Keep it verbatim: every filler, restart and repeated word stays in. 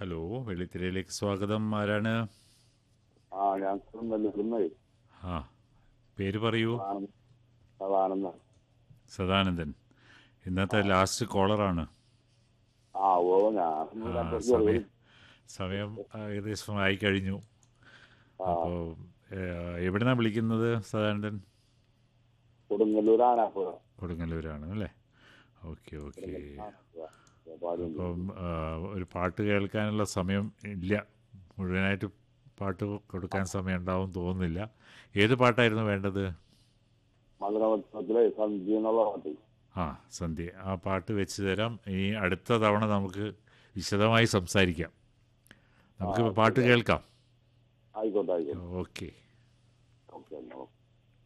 Hello, വെള്ളിത്തിരയിലേക്ക് സ്വാഗതം. ആരാണ്? ആ ഞാൻ നെല്ലിക്കുന്നേ ആ, പേര് പറയൂ. അതാണെന്ന്. സദാനന്ദൻ. ആ ഇന്നത്തെ ലാസ്റ്റ് കോളറാണ്. ആ ഓ ഞാൻ ആ, രണ്ടു സമയ ചെറുപടി സമയം ആ, ഏകദേശം ആയിക്കഴിഞ്ഞു. ആ അപ്പോൾ എവിടുന്നാണ് വിളിക്കുന്നത് സദാനന്ദൻ? കൊടുങ്ങല്ലൂർ ആനാപ്പുഴ. കൊടുങ്ങല്ലൂരാണ് അല്ലേ? Okay okay. കൊടുങ്ങല്ലൂർ ആനാപ്പുഴ. പാടുണ്ട്. അപ്പം ആ, ഒരു പാട്ട് കേൾക്കാനുള്ള സമയം ഇല്ല. മുഴുവനായിട്ട് പാട്ട് കൊടുക്കാൻ സമയം ഉണ്ടാവും തോന്നുന്നില്ല. ഏത് പാട്ടായിരുന്നു വേണ്ടത്? മലനോത്സവത്തിലെ സന്ധ്യ എന്നുള്ള പാട്ട്. ആ, സന്ധ്യ. ആ പാട്ട് വെച്ച് തരാം. ഇനി അടുത്ത തവണ നമുക്ക് വിശദമായി സംസാരിക്കാം. ആ നമുക്ക് പാട്ട് ശരി. കേൾക്കാം. ആയിക്കോട്ടെ ആയിക്കോട്ടെ. ഓക്കെ.